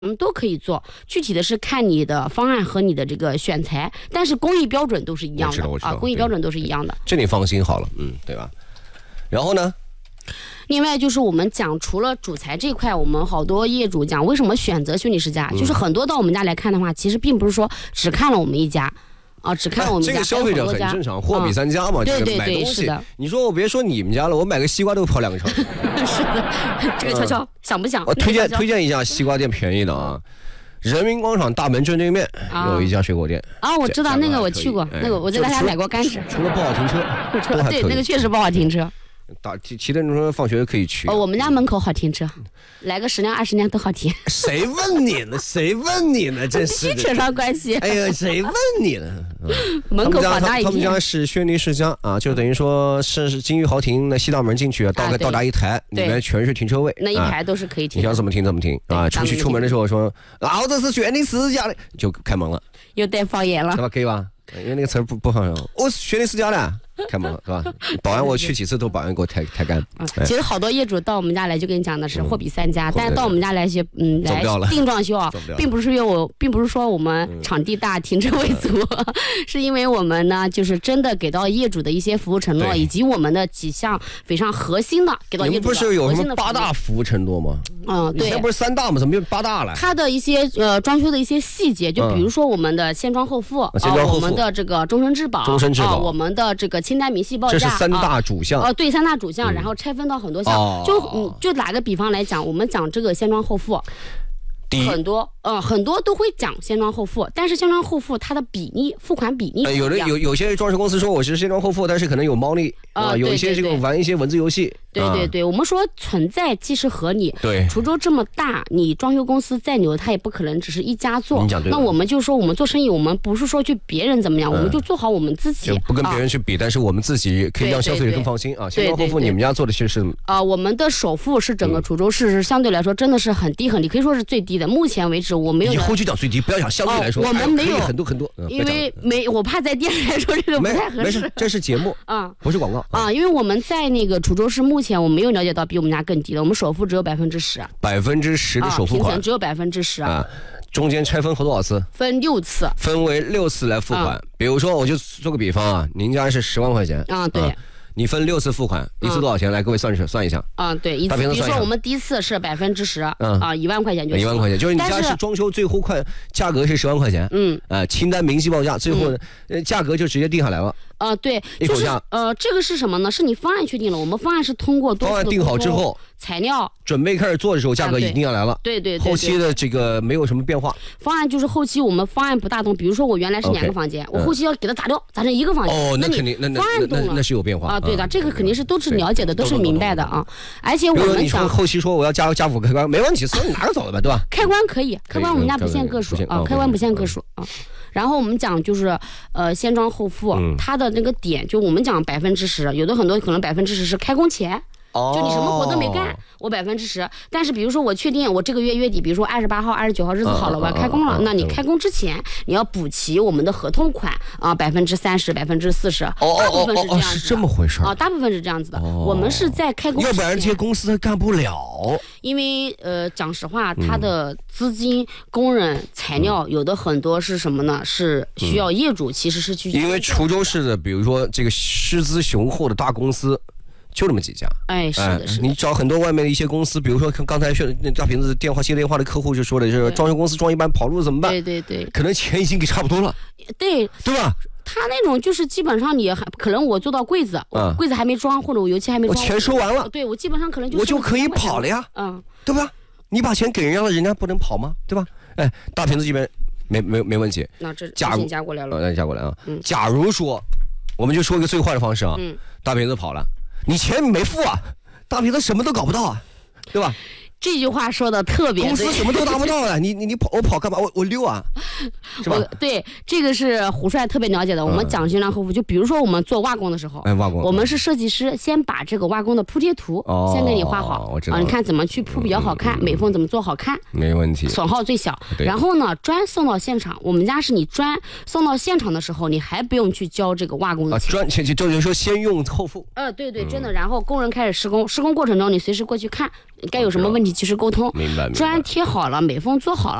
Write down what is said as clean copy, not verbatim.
都可以做，具体的是看你的方案和你的这个选材，但是工艺标准都是一样的啊，工艺标准都是一样的。 这你放心好了，对吧？然后呢？ 另外就是我们讲，除了主材这块，我们好多业主讲为什么选择修理世家，就是很多到我们家来看的话，其实并不是说只看了我们一家。只看了我们家， 这个消费者很正常，货比三家嘛。 对对对， 是的。你说我别说你们家了，我买个西瓜都跑2个城。 是的，这个悄悄想不想？ 我推荐一家西瓜店，便宜的啊。人民广场大门正对面有一家水果店我知道那个我去过，那个我在他家买过柑橘。 除了不好停车， 对，那个确实不好停车。 骑电动车放学可以去。 我们家门口好停车，来个10辆20辆都好停。 谁问你呢？谁问你呢？真是扯上关系。 哎呀，谁问你呢？ 门口好大一片。 他们家是轩尼世家啊，就等于说是金玉豪庭那西大门进去，到达一台，里面全是停车位， 那一排都是可以停。 你想怎么停怎么停啊！出门的时候说，老子是轩尼世家的，就开门了。 又带方言了， 是吧？可以吧？因为那个词不好用。我是轩尼世家的。开门了是吧？保安我去几次都保安给我抬杆。 其实好多业主到我们家来就跟你讲的是货比三家，但是到我们家来来定装修啊，并不是说我们场地大停车位足，是因为我们呢就是真的给到业主的一些服务承诺，以及我们的几项非常核心的给到业主的。 你们不是有什么8大服务承诺吗？ 对， 以前不是3大吗？怎么变8大了？ 它的一些装修的一些细节，就比如说我们的先装后付，我们的这个终身质保，我们的这个清单明细报价， 这是3大主项。 对，3大主项，然后拆分到很多项。就打个比方来讲，我们讲这个先装后付，很多都会讲先装后付，但是先装后付它的付款比例有些装修公司说我是先装后付，但是可能有猫腻有一些这个玩一些文字游戏。 对，我们说存在即是合理。 对， 滁州这么大，你装修公司再牛，它也不可能只是一家做。那我们就说我们做生意，我们不是说去别人怎么样，我们就做好我们自己， 就不跟别人去比，但是我们自己可以让消费者更放心啊。先装后付，你们家做的其实是我们的首付是整个滁州市是相对来说真的是很低，可以说是最低的。目前为止我没有。 以后就讲最低，不要讲相对来说。 我们没有很多， 因为我怕在电视来说这个不太合适。 没事，这是节目不是广告因为我们在那个滁州市目前我没有了解到比我们家更低的，我们首付只有 10%的首付款， 只有10% 中间拆分多少次？ 分6次， 分为6次来付款。比如说，我就做个比方您家是10万块钱对。 你分6次付款，一次多少钱？来，各位算一下。 对，一次。比如说我们第一次是10%，1万块钱就行。 1万块钱，就是你家是装修最后价格是10万块钱。清单明细报价，最后价格就直接定下来了。 对，就是这个是什么呢？是你方案确定了，我们方案是通过方案定好之后， 材料准备开始做的时候，价格已经定下来了。 对， 后期的这个没有什么变化。 方案就是后期我们方案不大动，比如说我原来是2个房间，我后期要给它砸掉，砸成1个房间。 那肯定， 方案动了， 那是有变化对的，这个肯定是都是了解的，都是明白的而且我们讲后期说我要加辅开关，没问题，所以你拿着走了呗，对吧？ 开关可以，开关我们家不限个数开关不限个数然后我们讲就是先装后付，它的那个点就我们讲10%，有的很多可能10%是开工前。就你什么活都没干，我10%。但是比如说我确定我这个月底，比如说28号、29号日子好了，我要开工了，那你开工之前你要补齐我们的合同款30%、40%，大部分是这样子的。 是这么回事大部分是这样子的。我们是在开工之前， 要不然这些公司干不了。 因为讲实话，它的资金、工人、材料有的很多是什么呢？是需要业主其实是去。 因为滁州市的，比如说这个师资雄厚的大公司。就这么几家， 是的， 你找很多外面的一些公司，比如说刚才那大瓶子接电话的客户就说的是装修公司装一半跑路怎么办？ 对， 可能钱已经给差不多了，对吧？ 他那种就是基本上你还可能我做到柜子，柜子还没装，或者我油漆还没装， 我钱收完了， 对我基本上可能我就可以跑了呀，对吧？你把钱给人家了，人家不能跑吗？对吧？大瓶子这边没问题。 那这加过来了， 那加过来假如说，我们就说一个最坏的方式大瓶子跑了。你钱没付大瓶子什么都搞不到对吧？ 这句话说的特别对， 公司什么都达不到你我跑干嘛？我溜是吧？ 对，这个是胡帅特别了解的。我们讲先装后付，就比如说我们做瓦工的时候， 瓦工， 我们是设计师，先把这个瓦工的铺贴图先给你画好，你看怎么去铺比较好看，美缝怎么做好看， 没问题， 损耗最小。然后呢，砖送到现场，我们家是你砖送到现场的时候，你还不用去交这个瓦工的钱。 砖就是说先用后付。 对，真的。然后工人开始施工，施工过程中你随时过去看， 该有什么问题及时沟通。 明白。 砖贴好了，美缝做好了，